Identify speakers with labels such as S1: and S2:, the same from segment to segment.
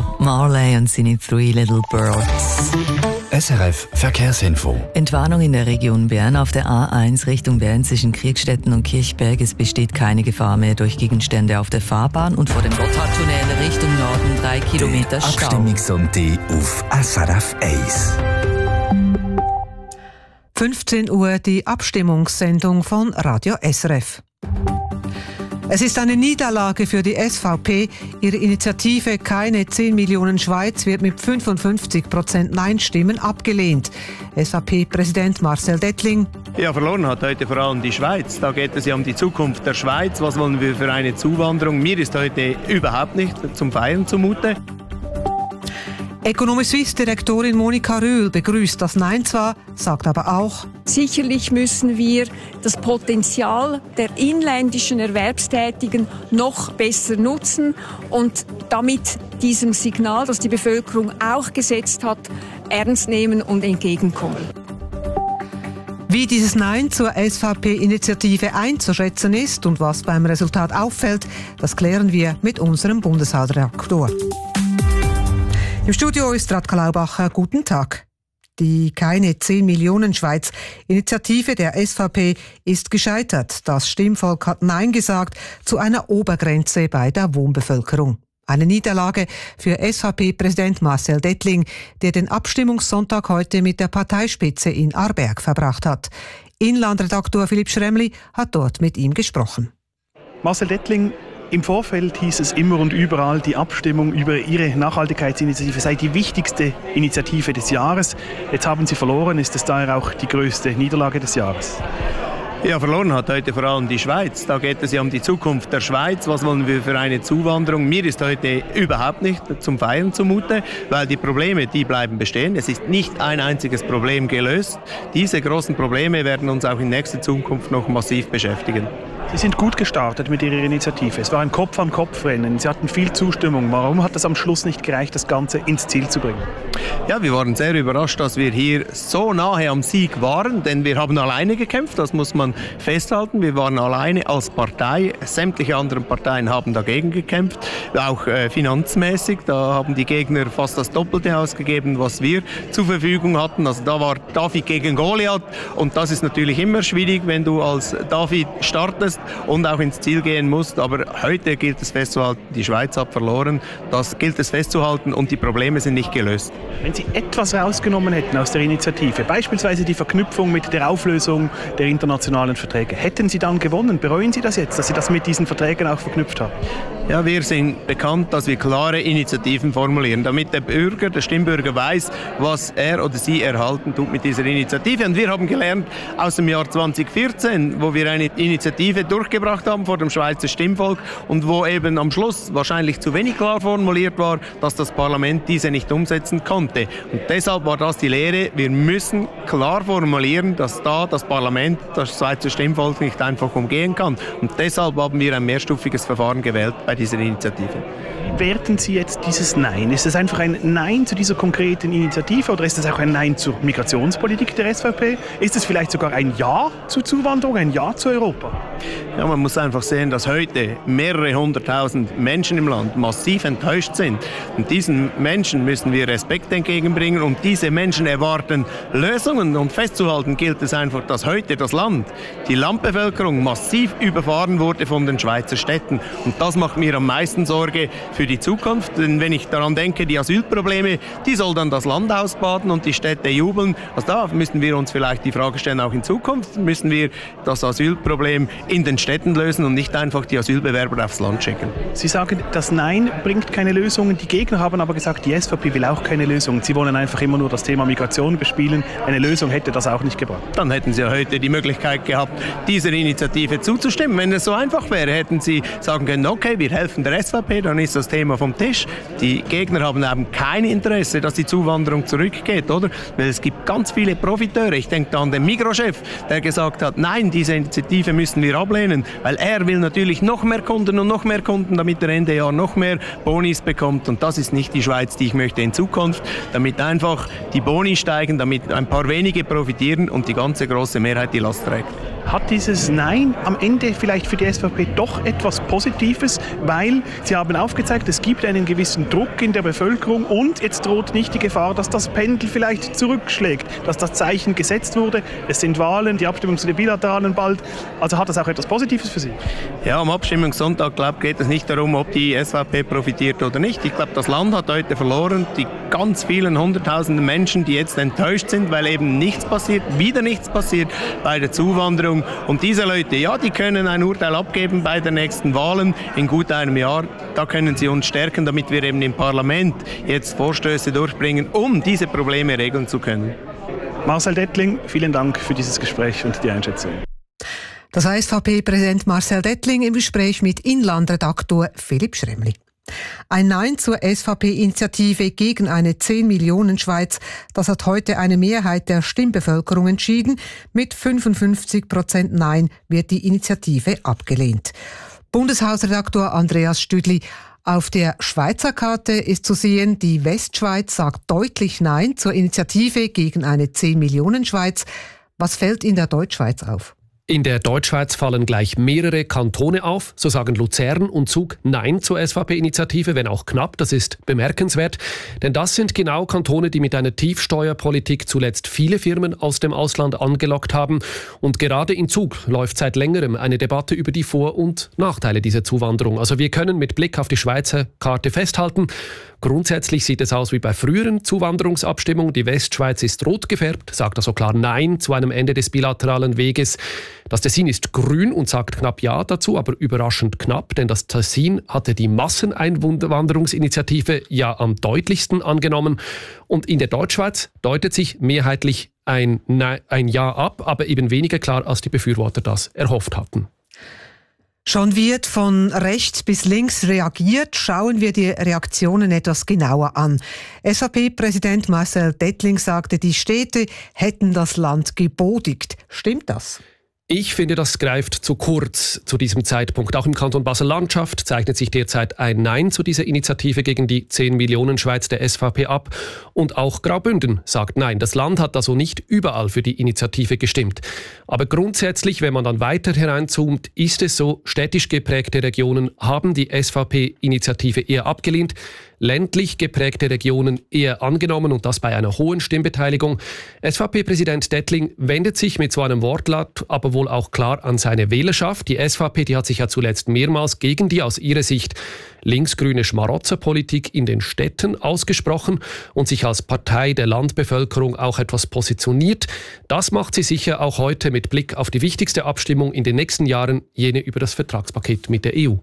S1: Marley und seine Three Little Birds.
S2: SRF Verkehrsinfo.
S1: Entwarnung in der Region Bern auf der A1 Richtung Bern zwischen Kriegstetten und Kirchberg. Es besteht keine Gefahr mehr durch Gegenstände auf der Fahrbahn und vor dem Gotthardtunnel Richtung Norden 3 Kilometer Stau.
S2: Abstimmungssonntag auf SRF 1.
S3: 15 Uhr die Abstimmungssendung von Radio SRF. Es ist eine Niederlage für die SVP. Ihre Initiative Keine 10 Millionen Schweiz wird mit 55% Nein-Stimmen abgelehnt. SVP-Präsident Marcel Dettling.
S4: Ja, verloren hat heute vor allem die Schweiz. Da geht es ja um die Zukunft der Schweiz. Was wollen wir für eine Zuwanderung? Mir ist heute überhaupt nicht zum Feiern zumute.
S3: Economy Suisse-Direktorin Monika Rühl begrüßt das Nein zwar, sagt aber auch:
S5: Sicherlich müssen wir das Potenzial der inländischen Erwerbstätigen noch besser nutzen und damit diesem Signal, das die Bevölkerung auch gesetzt hat, ernst nehmen und entgegenkommen.
S3: Wie dieses Nein zur SVP-Initiative einzuschätzen ist und was beim Resultat auffällt, das klären wir mit unserem Bundeshausredaktor. Im Studio ist Radka Laubacher. Guten Tag. Die Keine 10 Millionen Schweiz Initiative der SVP ist gescheitert. Das Stimmvolk hat Nein gesagt zu einer Obergrenze bei der Wohnbevölkerung. Eine Niederlage für SVP-Präsident Marcel Dettling, der den Abstimmungssonntag heute mit der Parteispitze in Aarberg verbracht hat. Inlandredaktor Philipp Schremli hat dort mit ihm gesprochen.
S6: Marcel Dettling, im Vorfeld hieß es immer und überall, die Abstimmung über Ihre Nachhaltigkeitsinitiative sei die wichtigste Initiative des Jahres. Jetzt haben Sie verloren. Ist es daher auch die größte Niederlage des Jahres?
S4: Ja, verloren hat heute vor allem die Schweiz. Da geht es ja um die Zukunft der Schweiz. Was wollen wir für eine Zuwanderung? Mir ist heute überhaupt nicht zum Feiern zumute, weil die Probleme, die bleiben bestehen. Es ist nicht ein einziges Problem gelöst. Diese großen Probleme werden uns auch in nächster Zukunft noch massiv beschäftigen.
S6: Sie sind gut gestartet mit Ihrer Initiative. Es war ein Kopf-an-Kopf-Rennen. Sie hatten viel Zustimmung. Warum hat es am Schluss nicht gereicht, das Ganze ins Ziel zu bringen?
S4: Ja, wir waren sehr überrascht, dass wir hier so nahe am Sieg waren, denn wir haben alleine gekämpft, das muss man festhalten. Wir waren alleine als Partei, sämtliche anderen Parteien haben dagegen gekämpft, auch finanzmäßig. Da haben die Gegner fast das Doppelte ausgegeben, was wir zur Verfügung hatten. Also da war David gegen Goliath und das ist natürlich immer schwierig, wenn du als David startest und auch ins Ziel gehen musst. Aber heute gilt es festzuhalten, die Schweiz hat verloren. Das gilt es festzuhalten und die Probleme sind nicht gelöst.
S6: Wenn Sie etwas rausgenommen hätten aus der Initiative, beispielsweise die Verknüpfung mit der Auflösung der internationalen Verträge, hätten Sie dann gewonnen? Bereuen Sie das jetzt, dass Sie das mit diesen Verträgen auch verknüpft haben?
S4: Ja, wir sind bekannt, dass wir klare Initiativen formulieren, damit der Bürger, der Stimmbürger weiß, was er oder sie erhalten tut mit dieser Initiative. Und wir haben gelernt aus dem Jahr 2014, wo wir eine Initiative durchgebracht haben vor dem Schweizer Stimmvolk und wo eben am Schluss wahrscheinlich zu wenig klar formuliert war, dass das Parlament diese nicht umsetzen konnte. Und deshalb war das die Lehre. Wir müssen klar formulieren, dass da das Parlament, das Schweizer Stimmvolk nicht einfach umgehen kann. Und deshalb haben wir ein mehrstufiges Verfahren gewählt bei dieser Initiative.
S6: Werten Sie jetzt dieses Nein? Ist es einfach ein Nein zu dieser konkreten Initiative oder ist es auch ein Nein zur Migrationspolitik der SVP? Ist es vielleicht sogar ein Ja zur Zuwanderung, ein Ja zu Europa?
S4: Ja, man muss einfach sehen, dass heute mehrere hunderttausend Menschen im Land massiv enttäuscht sind. Und diesen Menschen müssen wir Respekt entgegenbringen und diese Menschen erwarten Lösungen. Und festzuhalten gilt es einfach, dass heute das Land, die Landbevölkerung massiv überfahren wurde von den Schweizer Städten. Und das macht mir am meisten Sorge für die Zukunft. Denn wenn ich daran denke, die Asylprobleme, die soll dann das Land ausbaden und die Städte jubeln. Also da müssen wir uns vielleicht die Frage stellen, auch in Zukunft müssen wir das Asylproblem in den Städten lösen und nicht einfach die Asylbewerber aufs Land schicken.
S6: Sie sagen, das Nein bringt keine Lösungen. Die Gegner haben aber gesagt, die SVP will auch keine Lösungen. Sie wollen einfach immer nur das Thema Migration bespielen. Eine Lösung hätte das auch nicht gebracht.
S4: Dann hätten Sie heute die Möglichkeit gehabt, dieser Initiative zuzustimmen. Wenn es so einfach wäre, hätten Sie sagen können, okay, wir helfen der SVP, dann ist das Thema vom Tisch. Die Gegner haben eben kein Interesse, dass die Zuwanderung zurückgeht, oder? Weil es gibt ganz viele Profiteure. Ich denke da an den Migros-Chef, der gesagt hat, nein, diese Initiative müssen wir ablehnen, weil er will natürlich noch mehr Kunden und noch mehr Kunden, damit er Ende Jahr noch mehr Bonis bekommt. Und das ist nicht die Schweiz, die ich möchte in Zukunft, damit einfach die Boni steigen, damit ein paar wenige profitieren und die ganze große Mehrheit die Last trägt.
S6: Hat dieses Nein am Ende vielleicht für die SVP doch etwas Positives, weil Sie haben aufgezeigt, es gibt einen gewissen Druck in der Bevölkerung und jetzt droht nicht die Gefahr, dass das Pendel vielleicht zurückschlägt, dass das Zeichen gesetzt wurde, es sind Wahlen, die Abstimmung zu den Bilateralen bald, also hat das auch etwas Positives für Sie?
S4: Ja, am Abstimmungssonntag geht es nicht darum, ob die SVP profitiert oder nicht. Ich glaube, das Land hat heute verloren, die ganz vielen hunderttausenden Menschen, die jetzt enttäuscht sind, weil eben nichts passiert, wieder nichts passiert bei der Zuwanderung. Und diese Leute, ja, die können ein Urteil abgeben bei den nächsten Wahlen in gut einem Jahr. Da können sie uns stärken, damit wir eben im Parlament jetzt Vorstöße durchbringen, um diese Probleme regeln zu können.
S6: Marcel Dettling, vielen Dank für dieses Gespräch und die Einschätzung.
S3: Das SVP-Präsident Marcel Dettling im Gespräch mit Inlandredaktor Philipp Schremli. Ein Nein zur SVP-Initiative gegen eine 10-Millionen-Schweiz, das hat heute eine Mehrheit der Stimmbevölkerung entschieden. Mit 55% Nein wird die Initiative abgelehnt. Bundeshausredaktor Andreas Stüdli: Auf der Schweizer Karte ist zu sehen, die Westschweiz sagt deutlich Nein zur Initiative gegen eine 10-Millionen-Schweiz. Was fällt in der Deutschschweiz auf?
S7: In der Deutschschweiz fallen gleich mehrere Kantone auf. So sagen Luzern und Zug Nein zur SVP-Initiative, wenn auch knapp. Das ist bemerkenswert. Denn das sind genau Kantone, die mit einer Tiefsteuerpolitik zuletzt viele Firmen aus dem Ausland angelockt haben. Und gerade in Zug läuft seit längerem eine Debatte über die Vor- und Nachteile dieser Zuwanderung. Also wir können mit Blick auf die Schweizer Karte festhalten: Grundsätzlich sieht es aus wie bei früheren Zuwanderungsabstimmungen. Die Westschweiz ist rot gefärbt, sagt also klar Nein zu einem Ende des bilateralen Weges. Das Tessin ist grün und sagt knapp Ja dazu, aber überraschend knapp, denn das Tessin hatte die Masseneinwanderungsinitiative ja am deutlichsten angenommen. Und in der Deutschschweiz deutet sich mehrheitlich ein Ja ab, aber eben weniger klar, als die Befürworter das erhofft hatten.
S3: Schon wird von rechts bis links reagiert. Schauen wir die Reaktionen etwas genauer an. SVP-Präsident Marcel Dettling sagte, die Städte hätten das Land gebodigt. Stimmt das?
S7: Ich finde, das greift zu kurz zu diesem Zeitpunkt. Auch im Kanton Basel-Landschaft zeichnet sich derzeit ein Nein zu dieser Initiative gegen die 10-Millionen-Schweiz der SVP ab. Und auch Graubünden sagt Nein. Das Land hat also nicht überall für die Initiative gestimmt. Aber grundsätzlich, wenn man dann weiter hereinzoomt, ist es so, städtisch geprägte Regionen haben die SVP-Initiative eher abgelehnt, ländlich geprägte Regionen eher angenommen, und das bei einer hohen Stimmbeteiligung. SVP-Präsident Dettling wendet sich mit so einem Wortlaut aber wohl auch klar an seine Wählerschaft. Die SVP, die hat sich ja zuletzt mehrmals gegen die aus ihrer Sicht linksgrüne Schmarotzerpolitik in den Städten ausgesprochen und sich als Partei der Landbevölkerung auch etwas positioniert. Das macht sie sicher auch heute mit Blick auf die wichtigste Abstimmung in den nächsten Jahren, jene über das Vertragspaket mit der EU.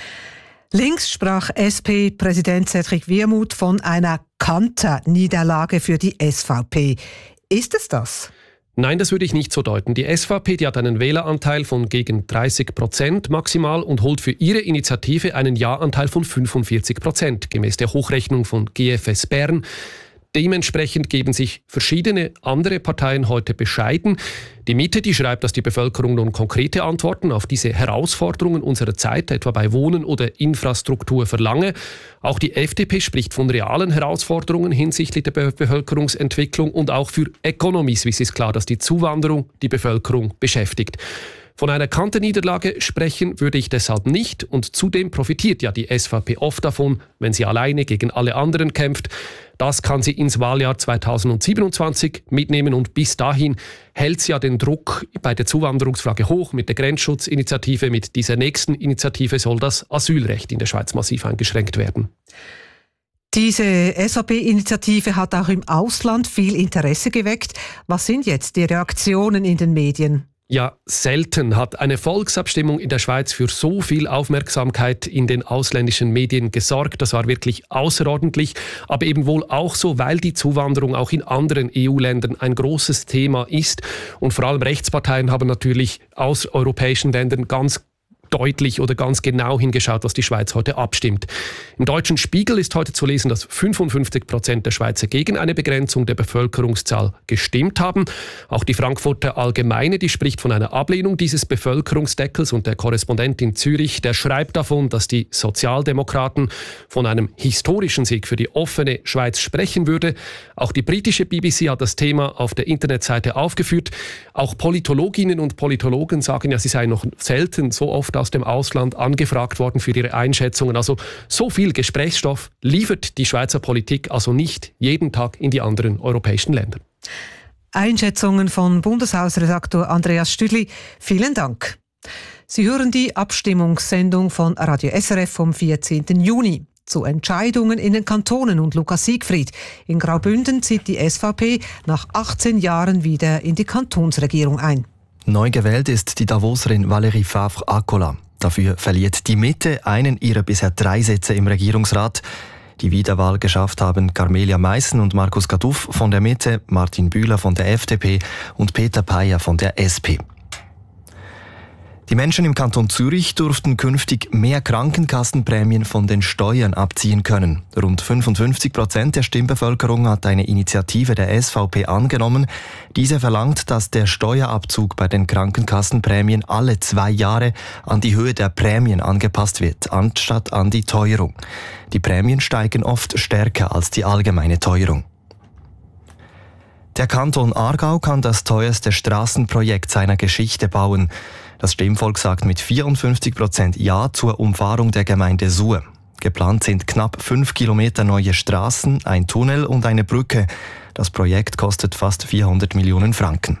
S3: Links sprach SP-Präsident Cedric Wermuth von einer Kanter-Niederlage für die SVP. Ist es das?
S7: Nein, das würde ich nicht so deuten. Die SVP, die hat einen Wähleranteil von gegen 30% maximal und holt für ihre Initiative einen Ja-Anteil von 45%, gemäß der Hochrechnung von GFS Bern. Dementsprechend geben sich verschiedene andere Parteien heute bescheiden. Die Mitte, die schreibt, dass die Bevölkerung nun konkrete Antworten auf diese Herausforderungen unserer Zeit, etwa bei Wohnen oder Infrastruktur, verlange. Auch die FDP spricht von realen Herausforderungen hinsichtlich der Bevölkerungsentwicklung, und auch für Ökonomies ist klar, dass die Zuwanderung die Bevölkerung beschäftigt. Von einer Kanterniederlage sprechen würde ich deshalb nicht, und zudem profitiert ja die SVP oft davon, wenn sie alleine gegen alle anderen kämpft. Das kann sie ins Wahljahr 2027 mitnehmen, und bis dahin hält sie ja den Druck bei der Zuwanderungsfrage hoch. Mit der Grenzschutzinitiative, mit dieser nächsten Initiative soll das Asylrecht in der Schweiz massiv eingeschränkt werden.
S3: Diese SVP-Initiative hat auch im Ausland viel Interesse geweckt. Was sind jetzt die Reaktionen in den Medien?
S7: Ja, selten hat eine Volksabstimmung in der Schweiz für so viel Aufmerksamkeit in den ausländischen Medien gesorgt. Das war wirklich außerordentlich, aber eben wohl auch so, weil die Zuwanderung auch in anderen EU-Ländern ein großes Thema ist. Und vor allem Rechtsparteien haben natürlich aus europäischen Ländern ganz deutlich oder ganz genau hingeschaut, was die Schweiz heute abstimmt. Im Deutschen Spiegel ist heute zu lesen, dass 55% der Schweizer gegen eine Begrenzung der Bevölkerungszahl gestimmt haben. Auch die Frankfurter Allgemeine, die spricht von einer Ablehnung dieses Bevölkerungsdeckels, und der Korrespondent in Zürich, der schreibt davon, dass die Sozialdemokraten von einem historischen Sieg für die offene Schweiz sprechen würde. Auch die britische BBC hat das Thema auf der Internetseite aufgeführt. Auch Politologinnen und Politologen sagen ja, sie seien noch selten so oft aus dem Ausland angefragt worden für ihre Einschätzungen. Also so viel Gesprächsstoff liefert die Schweizer Politik also nicht jeden Tag in die anderen europäischen Länder.
S3: Einschätzungen von Bundeshausredaktor Andreas Stüdli. Vielen Dank. Sie hören die Abstimmungssendung von Radio SRF vom 14. Juni. Zu Entscheidungen in den Kantonen und Lukas Siegfried. In Graubünden zieht die SVP nach 18 Jahren wieder in die Kantonsregierung ein.
S8: Neu gewählt ist die Davoserin Valérie Favre-Accola. Dafür verliert die Mitte einen ihrer bisher 3 Sitze im Regierungsrat. Die Wiederwahl geschafft haben Carmelia Meissen und Markus Gaduff von der Mitte, Martin Bühler von der FDP und Peter Payer von der SP. Die Menschen im Kanton Zürich durften künftig mehr Krankenkassenprämien von den Steuern abziehen können. Rund 55% der Stimmbevölkerung hat eine Initiative der SVP angenommen. Diese verlangt, dass der Steuerabzug bei den Krankenkassenprämien alle 2 Jahre an die Höhe der Prämien angepasst wird, anstatt an die Teuerung. Die Prämien steigen oft stärker als die allgemeine Teuerung. Der Kanton Aargau kann das teuerste Strassenprojekt seiner Geschichte bauen. Das Stimmvolk sagt mit 54% Ja zur Umfahrung der Gemeinde Suhr. Geplant sind knapp 5 Kilometer neue Straßen, ein Tunnel und eine Brücke. Das Projekt kostet fast 400 Millionen Franken.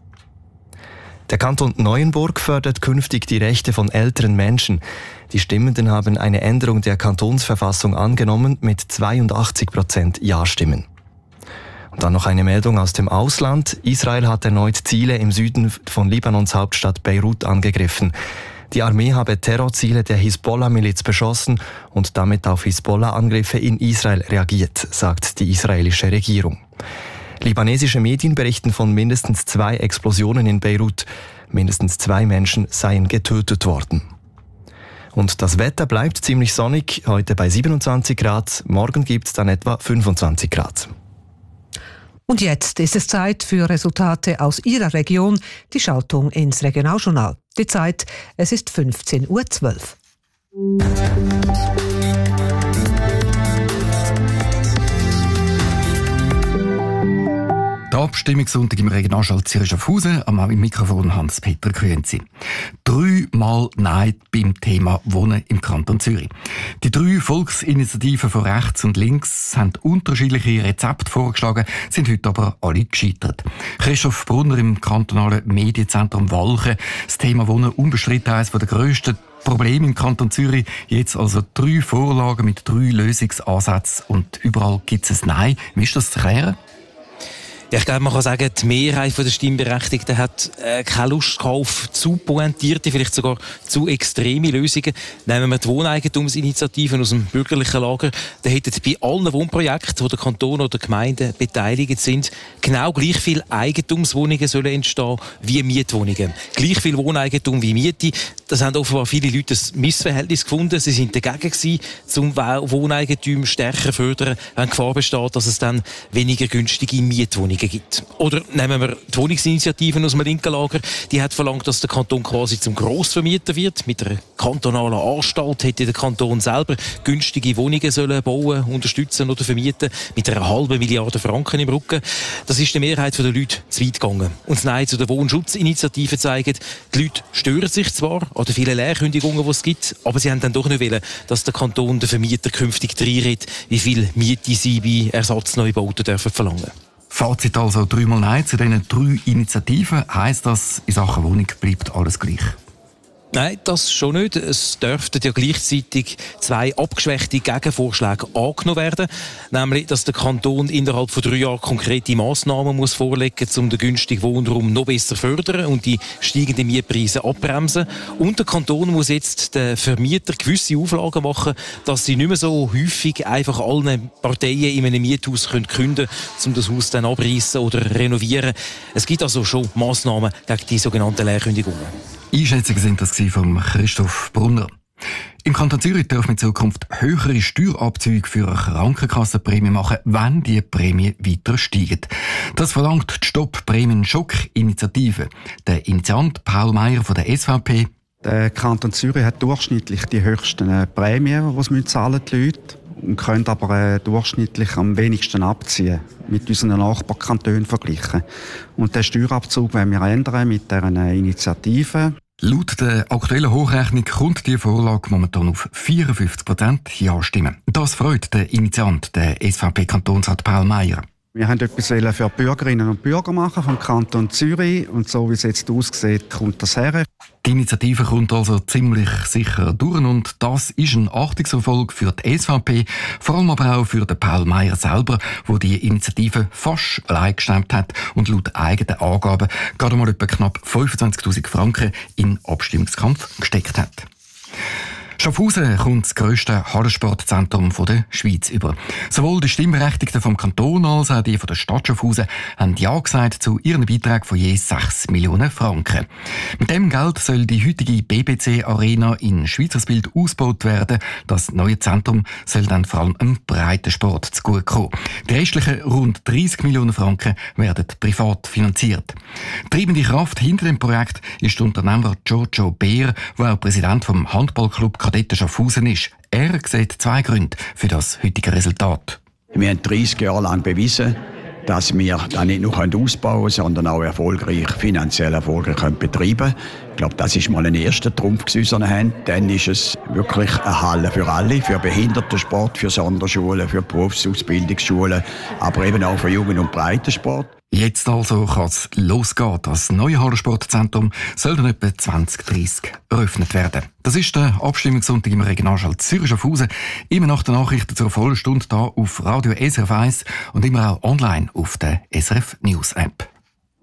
S8: Der Kanton Neuenburg fördert künftig die Rechte von älteren Menschen. Die Stimmenden haben eine Änderung der Kantonsverfassung angenommen mit 82% Ja-Stimmen. Und dann noch eine Meldung aus dem Ausland. Israel hat erneut Ziele im Süden von Libanons Hauptstadt Beirut angegriffen. Die Armee habe Terrorziele der Hisbollah-Miliz beschossen und damit auf Hisbollah-Angriffe in Israel reagiert, sagt die israelische Regierung. Libanesische Medien berichten von mindestens 2 Explosionen in Beirut. Mindestens 2 Menschen seien getötet worden. Und das Wetter bleibt ziemlich sonnig, heute bei 27 Grad. Morgen gibt es dann etwa 25 Grad.
S3: Und jetzt ist es Zeit für Resultate aus Ihrer Region, die Schaltung ins Regionaljournal. Die Zeit, es ist 15:12 Uhr.
S2: Der Abstimmungssonntag im Regionaljournal Zürich-Schaffhausen, am Mikrofon Hans-Peter Grünzi. 3-mal Nein beim Thema Wohnen im Kanton Zürich. Die 3 Volksinitiativen von rechts und links haben unterschiedliche Rezepte vorgeschlagen, sind heute aber alle gescheitert. Christoph Brunner im kantonalen Medienzentrum Walchen. Das Thema Wohnen unbestritten eines der grössten Probleme im Kanton Zürich. Jetzt also 3 Vorlagen mit 3 Lösungsansätzen und überall gibt es ein Nein. Wie ist das zu erklären?
S9: Ja, ich glaube, man kann sagen, die Mehrheit der Stimmberechtigten hat keine Lust auf zu pointierte, vielleicht sogar zu extreme Lösungen. Nehmen wir die Wohneigentumsinitiativen aus dem bürgerlichen Lager, dann hätten bei allen Wohnprojekten, wo der Kanton oder die Gemeinden beteiligt sind, genau gleich viel Eigentumswohnungen sollen entstehen wie Mietwohnungen. Gleich viel Wohneigentum wie Miete. Das haben offenbar viele Leute ein Missverhältnis gefunden. Sie sind dagegen gewesen, zum Wohneigentum stärker fördern, wenn Gefahr besteht, dass es dann weniger günstige Mietwohnungen gibt. Oder nehmen wir die Wohnungsinitiativen aus dem linken Lager. Die hat verlangt, dass der Kanton quasi zum Grossvermieter wird. Mit einer kantonalen Anstalt hätte der Kanton selber günstige Wohnungen sollen bauen, unterstützen oder vermieten. Mit einer halben Milliarde Franken im Rücken. Das ist der Mehrheit der Leute zu weit gegangen. Und das Nein zu der Wohnschutzinitiative zeigt, die Leute stören sich zwar an den vielen Leerkündigungen, die es gibt, aber sie haben dann doch nicht wollen, dass der Kanton den Vermieter künftig reinredet, wie viel Miete sie bei Ersatzneubauten dürfen verlangen.
S2: Fazit also 3-mal Nein zu diesen 3 Initiativen. Heisst das, in Sachen Wohnung bleibt alles gleich?
S9: Nein, das schon nicht. Es dürften ja gleichzeitig 2 abgeschwächte Gegenvorschläge angenommen werden. Nämlich, dass der Kanton innerhalb von 3 Jahren konkrete Massnahmen muss vorlegen muss, um den günstigen Wohnraum noch besser zu fördern und die steigenden Mietpreise abbremsen. Und der Kanton muss jetzt den Vermietern gewisse Auflagen machen, dass sie nicht mehr so häufig einfach allen Parteien in einem Miethaus kündigen können, um das Haus dann abreißen oder renovieren. Es gibt also schon Massnahmen gegen die sogenannten Leerkündigungen.
S2: Einschätzungen sind das von Christoph Brunner. Im Kanton Zürich dürfen wir in Zukunft höhere Steuerabzüge für eine Krankenkassenprämie machen, wenn die Prämie weiter steigt. Das verlangt die Stopp-Prämien-Schock-Initiative. Der Initiant Paul Meier von der SVP.
S10: Der Kanton Zürich hat durchschnittlich die höchsten Prämien, die die Leute zahlen, und können aber durchschnittlich am wenigsten abziehen, mit unseren Nachbarkantonen verglichen. Und den Steuerabzug wollen wir ändern mit dieser Initiative.
S2: Laut der aktuellen Hochrechnung kommt die Vorlage momentan auf 54% Ja-Stimmen. Das freut den Initiant, der SVP-Kantonsrat Paul Meier.
S10: Wir haben etwas für die Bürgerinnen und Bürger machen vom Kanton Zürich, und so wie es jetzt aussieht, kommt das her.
S2: Die Initiative kommt also ziemlich sicher durch, und das ist ein Achtungserfolg für die SVP, vor allem aber auch für den Paul Meier selber, der die Initiative fast allein gestemmt hat und laut eigenen Angaben gerade mal etwa knapp 25'000 Franken in den Abstimmungskampf gesteckt hat. Schaffhausen kommt das grösste Hallensportzentrum der Schweiz über. Sowohl die Stimmberechtigten vom Kanton als auch die von der Stadt Schaffhausen haben Ja gesagt zu ihren Beiträgen von je 6 Millionen Franken. Mit dem Geld soll die heutige BBC-Arena in Schweizersbild ausgebaut werden. Das neue Zentrum soll dann vor allem im Breitensport zugutekommen. Die restlichen rund 30 Millionen Franken werden privat finanziert. Treibende Kraft hinter dem Projekt ist der Unternehmer Giorgio Beer, der auch Präsident vom Handballclub Kadetten Schaffhausen ist. Er sieht 2 Gründe für das heutige Resultat.
S11: Wir haben 30 Jahre lang bewiesen, dass wir das nicht nur ausbauen können, sondern auch finanziell erfolgreich betreiben können. Ich glaube, das ist mal ein erster Trumpf in unseren Händen. Dann ist es wirklich eine Halle für alle, für Behindertensport, für Sonderschulen, für Berufsausbildungsschulen, aber eben auch für Jugend- und Breitensport.
S2: Jetzt also kann es losgehen. Das neue Hallensportzentrum soll dann etwa 2030 eröffnet werden. Das ist der Abstimmungssonntag im Regionalschall Zürich Schaffhausen. Immer nach den Nachrichten zur vollen Stunde hier auf Radio SRF 1 und immer auch online auf der SRF News App.